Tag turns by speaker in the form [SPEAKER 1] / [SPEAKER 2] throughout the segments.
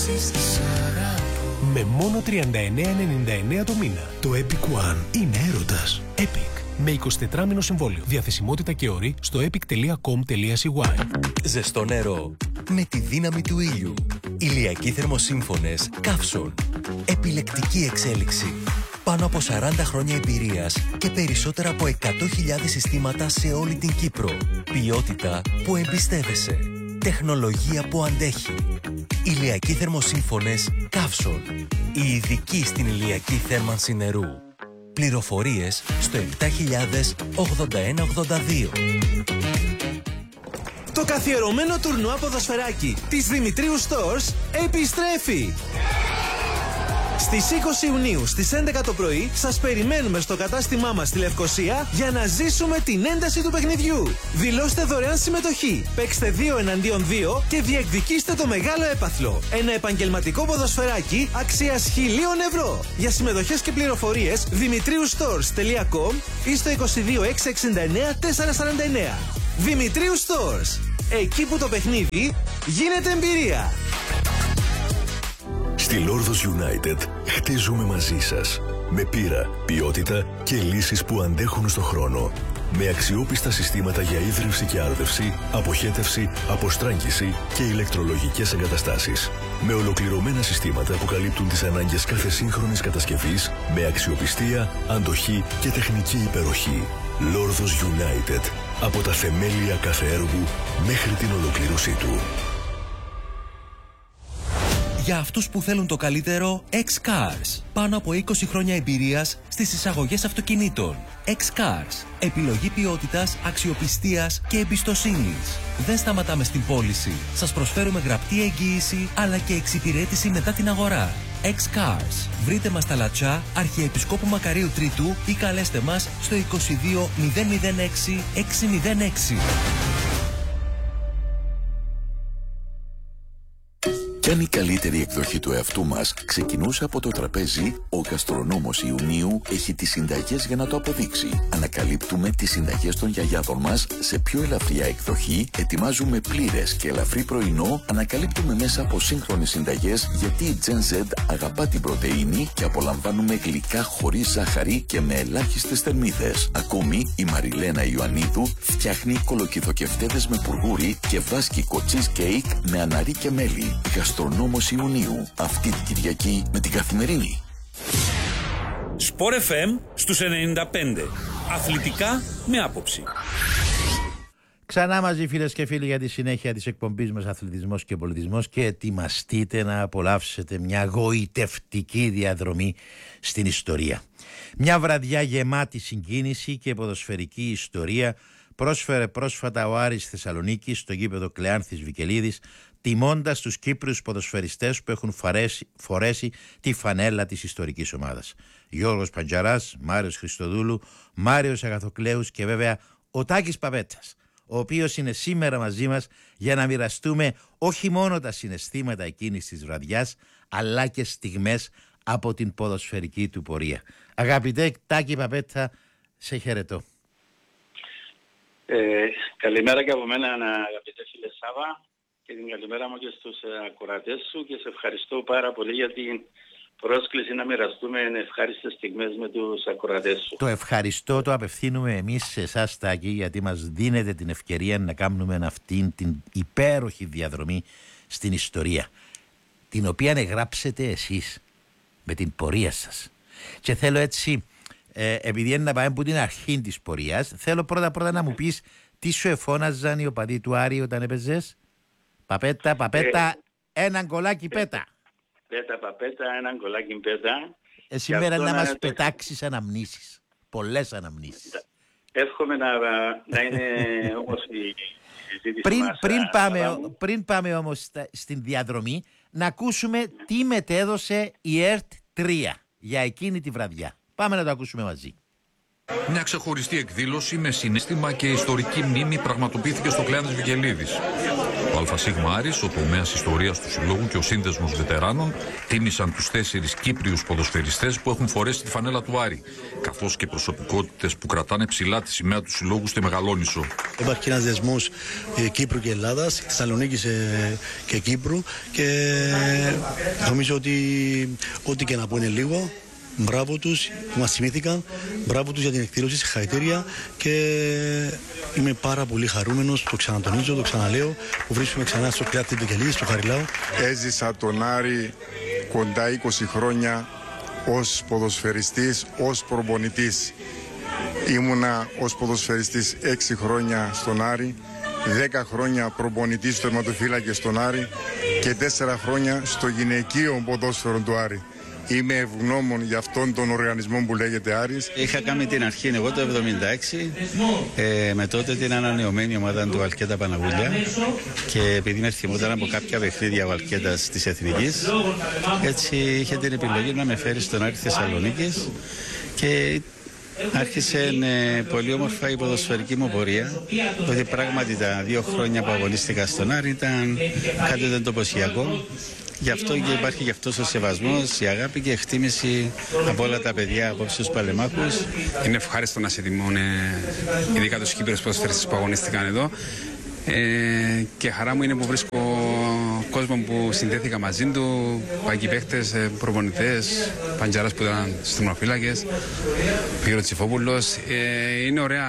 [SPEAKER 1] Με μόνο 39,99 το μήνα. Το Epic One είναι έρωτας. Epic. Με 24μηνο συμβόλαιο. Διαθεσιμότητα και όροι στο epic.com.cy.
[SPEAKER 2] Ζεστό νερό. Με τη δύναμη του ήλιου. Ηλιακοί θερμοσύμφωνες Καύσολ. Επιλεκτική εξέλιξη. Πάνω από 40 χρόνια εμπειρίας και περισσότερα από 100.000 συστήματα σε όλη την Κύπρο. Ποιότητα που εμπιστεύεσαι. Τεχνολογία που αντέχει. Ηλιακοί θερμοσύμφωνες Καύσολ. Η ειδική στην ηλιακή θέρμανση νερού. Πληροφορίες στο 708182.
[SPEAKER 3] Το καθιερωμένο τουρνουά ποδοσφαιράκι της Δημητρίου Stores επιστρέφει! Στις 20 Ιουνίου στις 11 το πρωί σας περιμένουμε στο κατάστημά μας στη Λευκοσία για να ζήσουμε την ένταση του παιχνιδιού. Δηλώστε δωρεάν συμμετοχή, παίξτε 2 εναντίον 2 και διεκδικήστε το μεγάλο έπαθλο. Ένα επαγγελματικό ποδοσφαιράκι αξίας 1.000 ευρώ. Για συμμετοχές και πληροφορίες dimitriustores.com ή στο 22 669 449. Δημητρίου Stores. Εκεί που το παιχνίδι γίνεται εμπειρία.
[SPEAKER 4] Στη Λόρδος United χτίζουμε μαζί σας. Με πείρα, ποιότητα και λύσεις που αντέχουν στο χρόνο. Με αξιόπιστα συστήματα για ίδρυυση και άρδευση, αποχέτευση, αποστράγγιση και ηλεκτρολογικές εγκαταστάσεις. Με ολοκληρωμένα συστήματα που καλύπτουν τις ανάγκες κάθε σύγχρονης κατασκευής, με αξιοπιστία, αντοχή και τεχνική υπεροχή. Λόρδος United. Από τα θεμέλια κάθε έργου μέχρι την ολοκλήρωσή του.
[SPEAKER 2] Για αυτούς που θέλουν το καλύτερο, X-Cars. Πάνω από 20 χρόνια εμπειρίας στις εισαγωγές αυτοκινήτων. X-Cars. Επιλογή ποιότητας, αξιοπιστίας και εμπιστοσύνης. Δεν σταματάμε στην πώληση. Σας προσφέρουμε γραπτή εγγύηση αλλά και εξυπηρέτηση μετά την αγορά. X-Cars. Βρείτε μας στα Λατσά, Αρχιεπισκόπου Μακαρίου Τρίτου ή καλέστε μας στο 22 006 606.
[SPEAKER 5] Κι αν η καλύτερη εκδοχή του εαυτού μας ξεκινούσε από το τραπέζι, ο γαστρονόμος Ιουνίου έχει τις συνταγές για να το αποδείξει. Ανακαλύπτουμε τις συνταγές των γιαγιάδων μας σε πιο ελαφριά εκδοχή, ετοιμάζουμε πλήρες και ελαφρύ πρωινό, ανακαλύπτουμε μέσα από σύγχρονες συνταγές γιατί η Gen Z αγαπά την πρωτεΐνη και απολαμβάνουμε γλυκά χωρίς ζάχαρη και με ελάχιστες θερμίδες. Ακόμη, η Μαριλένα Ιωαννίδου φτιάχνει κολοκυθοκευτέδες με πουργούρι και βάσκικο cheesecake με αναρί και μέλι. Γαστρονόμος Ιουνίου, αυτή την Κυριακή με την Καθημερινή.
[SPEAKER 6] Σπορ FM στους 95. Αθλητικά με άποψη.
[SPEAKER 7] Ξανά μαζί φίλες και φίλοι για τη συνέχεια της εκπομπής μας Αθλητισμός και Πολιτισμός και ετοιμαστείτε να απολαύσετε μια γοητευτική διαδρομή στην ιστορία. Μια βραδιά γεμάτη συγκίνηση και ποδοσφαιρική ιστορία πρόσφερε πρόσφατα ο Άρης Θεσσαλονίκης στο γήπεδο Κλεάνθης Βικελίδης, τιμώντας τους Κύπριους ποδοσφαιριστές που έχουν φορέσει τη φανέλα της ιστορικής ομάδας. Γιώργος Παντζαράς, Μάριος Χριστοδούλου, Μάριος Αγαθοκλέους και βέβαια ο Τάκης Παπέτας, ο οποίος είναι σήμερα μαζί μας για να μοιραστούμε όχι μόνο τα συναισθήματα εκείνης της βραδιάς, αλλά και στιγμές από την ποδοσφαιρική του πορεία. Αγαπητέ Τάκη Παπέτα, σε χαιρετώ.
[SPEAKER 8] Καλημέρα και από μένα, αγαπητέ φίλε Σάβα, και την καλημέρα μου και στους ακροατές σου, και σε ευχαριστώ πάρα πολύ για την πρόσκληση να μοιραστούμε ευχάριστες στιγμές με τους ακροατές σου.
[SPEAKER 7] Το ευχαριστώ το απευθύνουμε εμείς σε εσάς, Τάκη, γιατί μας δίνετε την ευκαιρία να κάνουμε αυτήν την υπέροχη διαδρομή στην ιστορία, την οποία εγγράψετε εσείς με την πορεία σας. Και θέλω έτσι, επειδή είναι να πάμε από την αρχή της πορείας, θέλω πρώτα να μου πεις τι σου εφώναζαν οι οπαδοί του Άρη όταν έπαιζες. Παπέτα, έναν κολάκι πέτα.
[SPEAKER 8] Παπέτα, έναν κολάκι πέτα.
[SPEAKER 7] Σήμερα να μας πετάξεις αναμνήσεις. Πολλές αναμνήσεις.
[SPEAKER 8] Εύχομαι να είναι όμως η συζήτηση μας.
[SPEAKER 7] Πριν πάμε όμως στην διαδρομή, να ακούσουμε τι μετέδωσε η ΕΡΤ 3 για εκείνη τη βραδιά. Πάμε να το ακούσουμε μαζί.
[SPEAKER 9] Μια ξεχωριστή εκδήλωση με συναίσθημα και ιστορική μνήμη πραγματοποιήθηκε στο Κλεάνθης Βικελίδης. Ο ΑΣ Άρης, ο τομέας ιστορίας του συλλόγου και ο σύνδεσμος βετεράνων τίμησαν τους 4 Κύπριους ποδοσφαιριστές που έχουν φορέσει τη φανέλα του Άρη, καθώς και προσωπικότητες που κρατάνε ψηλά τη σημαία του συλλόγου στη Μεγαλόνισσο.
[SPEAKER 10] Υπάρχει ένας δεσμός Κύπρου και Ελλάδας, Θεσσαλονίκης και Κύπρου, και νομίζω ότι ό,τι και να πούνε λίγο, μπράβο τους που μας θυμήθηκαν, μπράβο τους για την εκδήλωση, συγχαρητήρια, και είμαι πάρα πολύ χαρούμενος, το ξανατονίζω, το ξαναλέω, που βρίσκουμε ξανά στο Κράτη του Κελίδη, στο Χαριλάου.
[SPEAKER 11] Έζησα τον Άρη κοντά 20 χρόνια ως ποδοσφαιριστής, ως προπονητής. Ήμουνα ως ποδοσφαιριστής 6 χρόνια στον Άρη, 10 χρόνια προπονητής στο τερματοφύλακε στον Άρη και 4 χρόνια στο γυναικείο ποδόσφαιρο του Άρη. Είμαι ευγνώμων για αυτόν τον οργανισμό που λέγεται Άρης.
[SPEAKER 12] Είχα κάνει την αρχή εγώ το 1976, με τότε την ανανεωμένη ομάδα του Αλκέτα Παναγούλια, και επειδή με θυμόταν από κάποια παιχνίδια ο Αλκέτας της Εθνικής, έτσι είχε την επιλογή να με φέρει στον Άρη Θεσσαλονίκης και άρχισε πολύ όμορφα η ποδοσφαιρική μου πορεία, ότι πράγματι τα 2 χρόνια που αγωνίστηκα στον Άρη ήταν κάτι το εντυπωσιακό. Γι' αυτό και υπάρχει και αυτός ο σεβασμός, η αγάπη και η εκτίμηση από όλα τα παιδιά απόψε τους παλεμάχους.
[SPEAKER 13] Είναι ευχάριστο να σε τιμούν, ειδικά τους Κύπριους ποδοσφαιριστές που αγωνίστηκαν εδώ. Και χαρά μου είναι που βρίσκω κόσμο που συνδέθηκα μαζί του, παγικοί παίχτες, προπονητές, Παντζαράς που ήταν στους τερματοφύλακες, ο Γιώργος Τσιφόπουλος. Είναι ωραία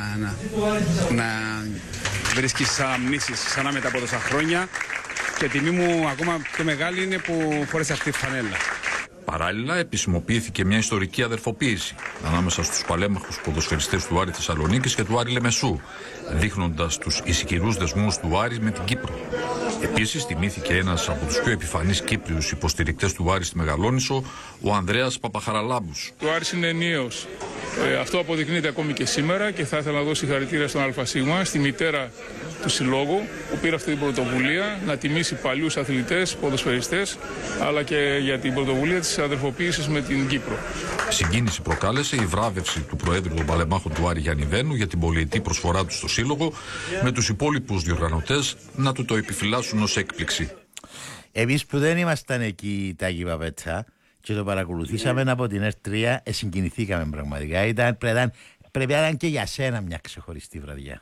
[SPEAKER 13] να βρίσκεις αναμνήσεις ξανά μετά από τόσα χρόνια, και τιμή μου ακόμα πιο μεγάλη είναι που φόρεσα αυτή τη φανέλα.
[SPEAKER 9] Παράλληλα, επισημοποιήθηκε μια ιστορική αδερφοποίηση ανάμεσα στους παλέμαχους ποδοσφαιριστές του Άρη Θεσσαλονίκης και του Άρη Λεμεσού, δείχνοντας τους ισχυρούς δεσμούς του Άρη με την Κύπρο. Επίσης, τιμήθηκε ένας από τους πιο επιφανείς Κύπριους υποστηρικτές του Άρη στη Μεγαλόνισσο, ο Ανδρέας Παπαχαραλάμπους.
[SPEAKER 14] Ο Άρης είναι ενιαίος. Αυτό αποδεικνύεται ακόμη και σήμερα, και θα ήθελα να δώσω συγχαρητήρια στον ΑΣ, στη μητέρα του συλλόγου, που πήρε αυτή την πρωτοβουλία να τιμήσει παλιούς αθλητές, ποδοσφαιριστές, αλλά και για την πρωτοβουλία της αδερφοποίησης με την Κύπρο.
[SPEAKER 9] Συγκίνηση προκάλεσε η βράβευση του Προέδρου των Παλεμάχων του Άρη Γιάννη Βένου για την πολυετή προσφορά του στο Σύλλογο, με τους υπόλοιπους διοργανωτές να του το επιφυλάσσουν ως έκπληξη.
[SPEAKER 7] Εμείς που δεν ήμασταν εκεί, Τάκη Παπέτσα, και το παρακολουθήσαμε από την ΕΡΤ3, συγκινηθήκαμε πραγματικά. Πρέπει να ήταν και για σένα μια ξεχωριστή βραδιά.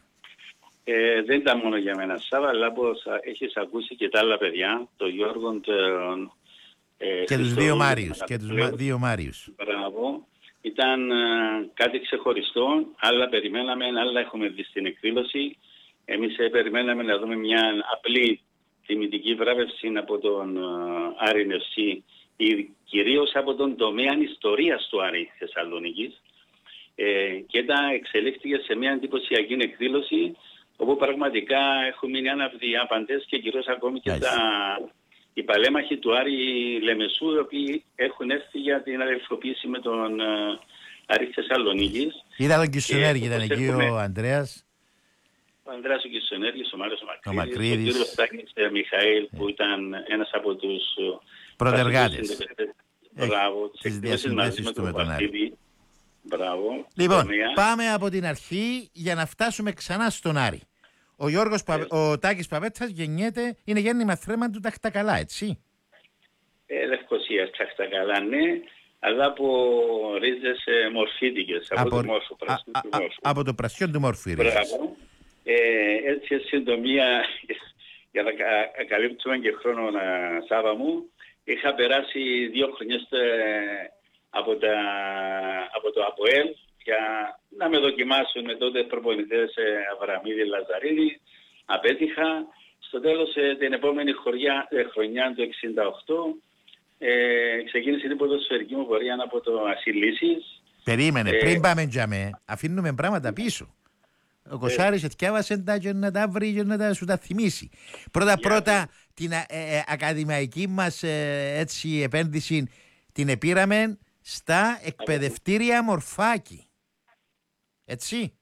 [SPEAKER 8] Δεν ήταν μόνο για μένα, Σάβα, αλλά όπως έχεις ακούσει και τα άλλα παιδιά, τον Γιώργο, τον
[SPEAKER 7] και τους δύο Μάριους.
[SPEAKER 8] Μπράβο. Ήταν κάτι ξεχωριστό. Άλλα περιμέναμε, άλλα έχουμε δει στην εκδήλωση. Εμείς περιμέναμε να δούμε μια απλή τιμητική βράβευση από τον Άρη Νευσή, κυρίως από τον τομέα ιστορίας του Άρη Θεσσαλονίκης. Και εξελίχθηκε σε μια εντυπωσιακή εκδήλωση, όπου πραγματικά έχουν μείνει άναυδοι άπαντες, και κυρίως ακόμη και οι παλέμαχοι του Άρη Λεμεσού, οι οποίοι έχουν έρθει για την αδελφοποίηση με τον Άρη Θεσσαλονίκης.
[SPEAKER 7] Είδα τον Κισονέργη, ήταν εκεί ο Ανδρέας.
[SPEAKER 8] Ο Ανδρέας ο Κισονέργης, ο Μάριος ο Μακρύδης, ο κύριος Τάκης Μιχαήλ, που ήταν ένας από τους
[SPEAKER 7] πρωτεργάτες.
[SPEAKER 8] Μπράβο, τις εκδηλώσεις μαζί με τον Βαρκίδη. Μπράβο.
[SPEAKER 7] Λοιπόν, πάμε από την αρχή για να φτάσουμε ξανά στον Άρη. Ο Τάκης Παπέτσας είναι γέννημα θρέμα του Ταχτακαλά, έτσι.
[SPEAKER 8] Λευκοσίας, Ταχτακαλά, ναι, αλλά από ρίζες μορφίτικες,
[SPEAKER 7] από το πρασιό του μόρφη.
[SPEAKER 8] Μπράβο. Έτσι, συντομία, για να καλύψουμε και χρόνο, Σάβα μου, είχα περάσει 2 χρονιές από το ΑΠΟΕΛ για να με δοκιμάσουν με τότε προπονητές Αβραμίδη, Λαζαρίδη. Απέτυχα. Στο τέλος την επόμενη χρονιά του 1968 ξεκίνησε την ποδοσφαιρική μου πορεία από το Ασυλίσης.
[SPEAKER 7] Περίμενε, πριν πάμε τζαμέ, αφήνουμε πράγματα πίσω. Ο Κοσάρης εθιάβασε τα και να τα βρει και να σου τα θυμίσει. Πρώτα την ακαδημαϊκή μας επένδυση την επήραμε στα εκπαιδευτήρια Μορφάκη. Έτσι.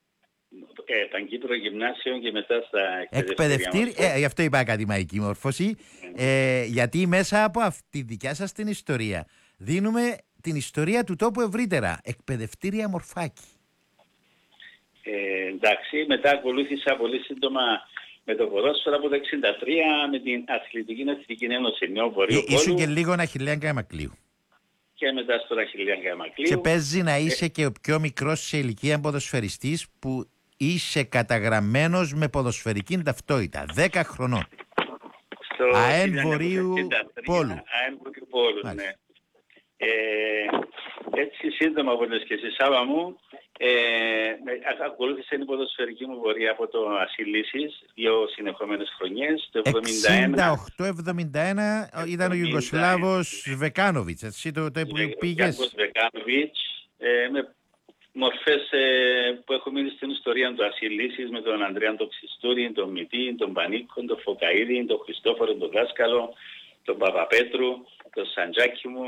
[SPEAKER 8] Παγκύπρο Γυμνάσιο και μετά στα
[SPEAKER 7] εκπαιδευτήρια. Γι' αυτό είπα ακαδημαϊκή μόρφωση. Γιατί μέσα από αυτή τη δικιά σας την ιστορία δίνουμε την ιστορία του τόπου ευρύτερα. Εκπαιδευτήρια Μορφάκη.
[SPEAKER 8] Εντάξει, μετά ακολούθησα πολύ σύντομα με το ποδόσφαιρο από το 1963, με την Αθλητική Εθνική Ένωση Νέου Βορείου Πόλου.
[SPEAKER 7] Ήσουν και λίγο Αχιλλέα Γκαϊμακλείου.
[SPEAKER 8] Και μετά στον Αχιλλέα Γκαϊμακλείου.
[SPEAKER 7] Και παίζει να είσαι και ο πιο μικρός σε ηλικία ποδοσφαιριστής που είσαι καταγραμμένος με ποδοσφαιρική ταυτότητα. 10 χρονών.
[SPEAKER 8] Στο
[SPEAKER 7] ΑΕΝ Βορείου Πόλου.
[SPEAKER 8] ΑΕΝ Βορείου Πόλου, ναι. Έτσι σύντομα από το και στη Σάβα μου, ακολούθησε την ποδοσφαιρική μου πορεία από το Ασυλίσης 2 συνεχόμενες χρονιές. Το
[SPEAKER 7] 68-71 ήταν ο Ιουγκοσλάβος Βεκάνοβιτς, έτσι το που πήγες.
[SPEAKER 8] Ο Βεκάνοβιτς, με μορφές που έχουν μείνει στην ιστορία του Ασυλίσης, με τον Ανδρέα τον Ξιστούρη, τον Μητή, τον Πανίκο, τον Φωκαίδη, τον Χριστόφορο, τον Δάσκαλο, τον Παπαπέτρου, τον Σαντζάκη μου.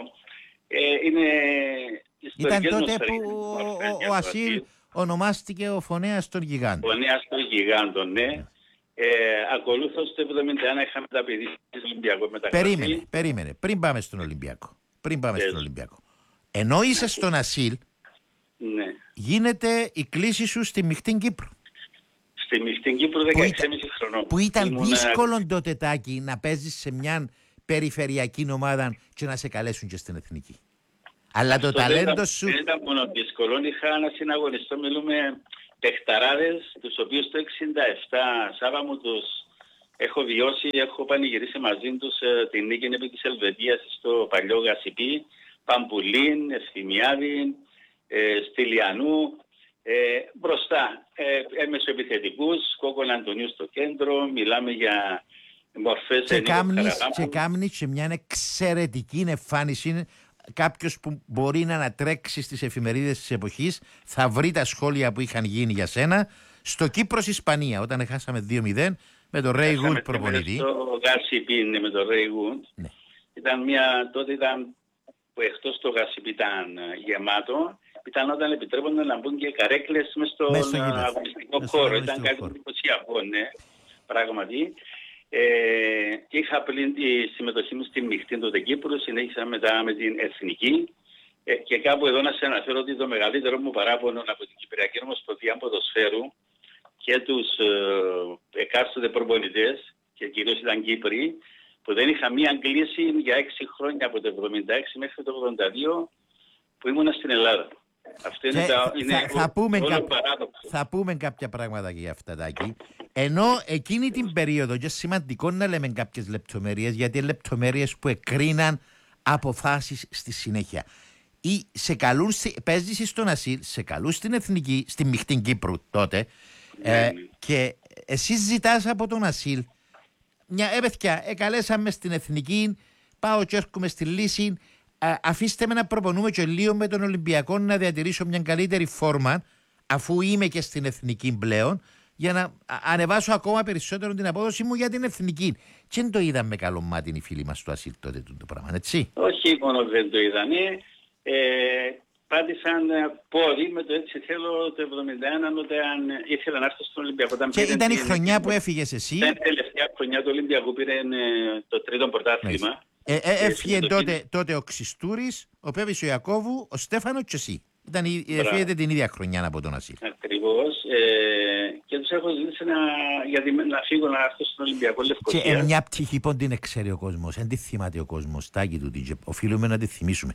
[SPEAKER 7] Ήταν τότε που ο Ασίλ ονομάστηκε ο Φωνέας των Γιγάντων.
[SPEAKER 8] Φωνέας των Γιγάντων, ναι. Ακολούθως το 1971 είχαμε τα παιδιά της Ολυμπιακού μεταγραφή.
[SPEAKER 7] Περίμενε. Πριν πάμε στον Ολυμπιακό. Ενώ είσαι στον Ασίλ,
[SPEAKER 8] ναι,
[SPEAKER 7] γίνεται η κλίση σου στη Μιχτή Κύπρου.
[SPEAKER 8] Στη Μιχτή Κύπρου 16,5 χρονών.
[SPEAKER 7] Που ήταν δύσκολο τότε, Τάκη, να παίζεις σε μια περιφερειακή ομάδα και να σε καλέσουν και στην εθνική. Αλλά το ταλέντο σου...
[SPEAKER 8] Δεν ήταν μόνο δύσκολο, είχα να συναγωνιστώ, μιλούμε παιχταράδες, τους οποίους το 1967, Σάβα μου τους έχω βιώσει, έχω πανηγυρίσει μαζί τους την νίκη επί της Ελβετίας στο παλιό Γασιπί, Παμπουλίν, Ευθυμιάδη, Στυλιανού, μπροστά, μεσοεπιθετικούς, Κόκκον Αντωνίου στο κέντρο, μιλάμε για μορφές...
[SPEAKER 7] Και κάμνεις σε μια εξαιρετική εμφάνιση. Κάποιος που μπορεί να ανατρέξει στις εφημερίδες της εποχής θα βρει τα σχόλια που είχαν γίνει για σένα στο Κύπρος-Ισπανία όταν χάσαμε 2-0 με τον Ρέι Γουντ προπονητή.
[SPEAKER 8] Στο Γασιπί με τον Ρέι Γουντ. Ναι. Τότε ήταν που εκτός το Γασιπί ήταν γεμάτο. Ήταν όταν επιτρέπονται να μπουν και καρέκλες μες στον αγωνιστικό χώρο. Ήταν κάτι εντυπωσιακό, ναι, πράγματι. Είχα πλην τη συμμετοχή μου στη Μιχτή του Κύπρου, συνέχισα μετά με την Εθνική και κάπου εδώ να σε αναφέρω ότι το μεγαλύτερο μου παράπονο από την Κυπριακή Ομοσπονδία Ποδοσφαίρου και τους εκάστοτε προπονητές και κυρίως ήταν Κύπροι που δεν είχα μία κλίση για 6 χρόνια από το 76 μέχρι το 82 που ήμουνα στην Ελλάδα. Αυτό
[SPEAKER 7] θα πούμε κάποια πράγματα για αυτά, Τάκη. Ενώ εκείνη την περίοδο, και σημαντικό να λέμε κάποιες λεπτομέρειες, γιατί είναι λεπτομέρειες που εκρίναν αποφάσεις στη συνέχεια. Ή παίζεις στον Ασίλ, σε καλούν στην Εθνική, στη Μιχτή Κύπρου τότε, και εσύ ζητάς από τον Ασίλ μια παιδιά, καλέσαμε στην Εθνική, πάω και έρχομαι στη λύση. Αφήστε με να προπονούμε και λίγο με τον Ολυμπιακό να διατηρήσω μια καλύτερη φόρμα αφού είμαι και στην εθνική πλέον για να ανεβάσω ακόμα περισσότερο την απόδοση μου για την εθνική. Και δεν το είδαν με καλό μάτι οι φίλοι μας στο Ασίλ τότε το πράγμα, έτσι.
[SPEAKER 8] Όχι μόνο δεν το είδανε, πάτησαν πόδι με το έτσι θέλω το 1971 όταν ήθελα να έρθω στον Ολυμπιακό.
[SPEAKER 7] Και ήταν η χρονιά που έφυγες εσύ.
[SPEAKER 8] Ήταν η τελευταία χρονιά του Ολυμπιακού, πήρε το τρίτο πρωτάθλημα.
[SPEAKER 7] Έφυγε τότε ο Ξιστούρης, ο Πέπης ο Ιακώβου, ο Στέφανο και εσύ. Έφυγε την ίδια χρονιά από τον Ασίλ.
[SPEAKER 8] Ακριβώς. Και τους έχω ζητήσει να φύγω να έρθω στον Ολυμπιακό Λευκοσία.
[SPEAKER 7] Και μια πτυχή που την ξέρει ο κόσμος, δεν τη θυμάται ο κόσμος, Τάκη του, οφείλουμε να τη θυμίσουμε.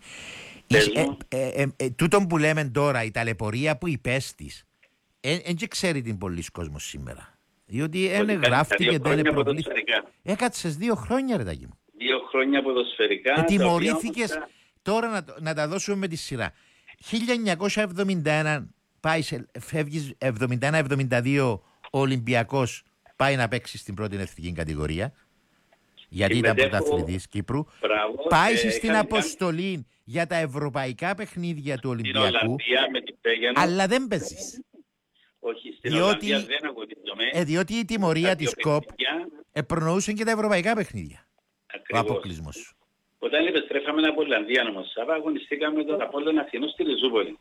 [SPEAKER 7] Τούτον που λέμε τώρα, η ταλαιπωρία που υπέστης, δεν ξέρει την πολλής κόσμος σήμερα. Διότι γράφτηκε, δεν προβλήθηκε. Έκατσες 2 χρόνια, ρε Τάκη μου.
[SPEAKER 8] 2 χρόνια ποδοσφαιρικά.
[SPEAKER 7] Τιμωρήθηκες. Τώρα να τα δώσουμε με τη σειρά. 1971 φεύγεις, 71-72 ο Ολυμπιακός πάει να παίξει στην πρώτη εθνική κατηγορία. Γιατί ήταν πρωταθλητής Κύπρου. Πάει στην αποστολή για τα ευρωπαϊκά παιχνίδια του Ολυμπιακού. Αλλά δεν παίζεις.
[SPEAKER 8] Όχι, στην Ολλανδία δεν αγωνίζομαι.
[SPEAKER 7] Διότι η τιμωρία της ΚΟΠ προνοούσε και τα ευρωπαϊκά παιχνίδια. Ο αποκλεισμός σου.
[SPEAKER 8] Όταν επιστρέφαμε από Ολλανδία όμως, αγωνιστήκαμε τον Απόλλωνα Αθηνού στη Ριζούπολη.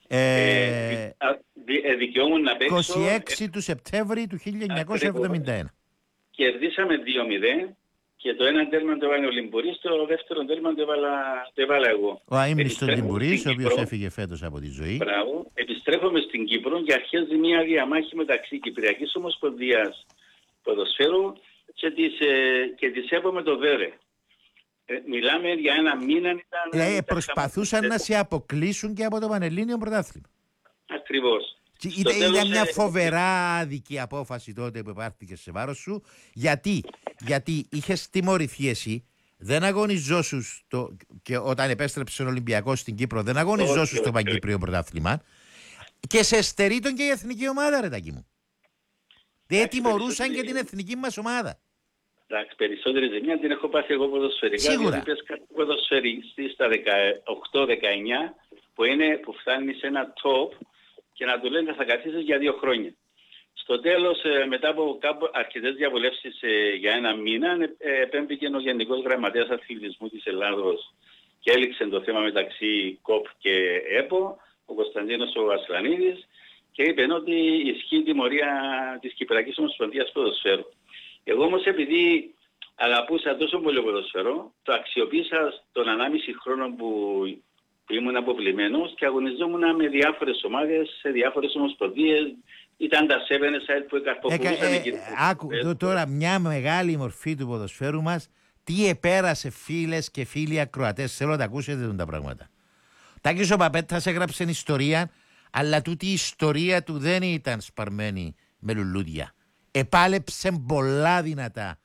[SPEAKER 8] Δικαιόμουν να παίξω...
[SPEAKER 7] 26 του Σεπτέμβρη του 1971.
[SPEAKER 8] Κερδίσαμε 2-0 και το ένα τέρμα το έβαλε ο Λιμπουρής, το δεύτερο τέρμα το έβαλα εγώ.
[SPEAKER 7] Ο αείμνηστος Λιμπουρής, ο οποίος έφυγε φέτος από τη ζωή.
[SPEAKER 8] Μπράβο. Επιστρέφουμε στην Κύπρο και αρχίζει μια διαμάχη μεταξύ Κυπριακής Ομοσπονδίας ποδοσφαίρου και τις έπαμε το ΔΕΡΕ. Μιλάμε για ένα μήνα.
[SPEAKER 7] Δηλαδή προσπαθούσαν να σε αποκλείσουν και από το Πανελλήνιο Πρωτάθλημα.
[SPEAKER 8] Ακριβώς.
[SPEAKER 7] Ήταν μια φοβερά άδικη απόφαση τότε που πάρθηκε σε βάρος σου. Γιατί είχες τιμωρηθεί εσύ, δεν αγωνιζόσου και όταν επέστρεψε ο Ολυμπιακός στην Κύπρο, δεν αγωνιζόσου στο Παγκύπριο Πρωτάθλημα και σε στερείτων και η εθνική ομάδα, ρε Τάκη μου. Δεν τιμωρούσαν και την εθνική μας ομάδα.
[SPEAKER 8] Εντάξει, περισσότερη ζημιά την έχω πάθει εγώ ποδοσφαιρικά.
[SPEAKER 7] Σίγουρα.
[SPEAKER 8] Γιατί πες κάτι ποδοσφαιριστή στα 18-19 που φτάνει σε ένα top και να του λένε θα καθίσεις για 2 χρόνια. Στο τέλος, μετά από αρκετές διαβουλεύσεις για ένα μήνα, επέμπηκε ο Γενικός Γραμματέας Αθλητισμού της Ελλάδος και έληξε το θέμα μεταξύ ΚΟΠ και ΕΠΟ, ο Κωνσταντίνος ο Ασλανίδης, και είπε ότι ισχύει η τιμωρία της Κυπριακής Ομοσπονδίας Ποδοσφαίρου. Εγώ όμως επειδή αγαπούσα τόσο πολύ το ποδοσφαιρό, το αξιοποίησα τον 1,5 χρόνο που ήμουν αποβλημένος και αγωνιζόμουν με διάφορες ομάδες, σε διάφορες ομοσπονδίες. Ήταν τα 7-side που εκαρποποιούσαν εκεί.
[SPEAKER 7] Άκου τώρα μια μεγάλη μορφή του ποδοσφαίρου μας. Τι επέρασε, φίλες και φίλοι ακροατές. Θέλω να τα ακούσετε τα πράγματα. Τάκης ο Παπέτρας έγραψε ιστορία, αλλά τούτη η ιστορία του δεν ήταν σπαρμένη με λουλούδια. Επάλεψε πολλά δυνατά